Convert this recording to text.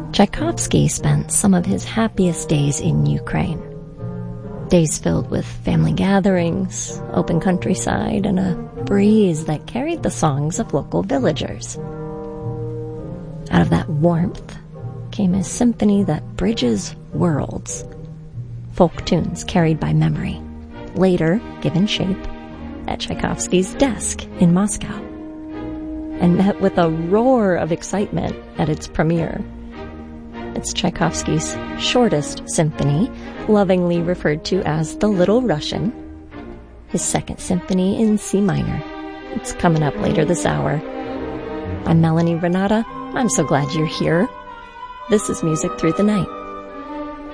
Tchaikovsky spent some of his happiest days in Ukraine. Days filled with family gatherings, open countryside, and a breeze that carried the songs of local villagers. Out of that warmth came a symphony that bridges worlds. Folk tunes carried by memory, later given shape at Tchaikovsky's desk in Moscow, and met with a roar of excitement at its premiere. It's Tchaikovsky's shortest symphony, lovingly referred to as the Little Russian, his second symphony in C minor. It's coming up later this hour. I'm Melanie Renata. I'm so glad you're here. This is Music Through the Night.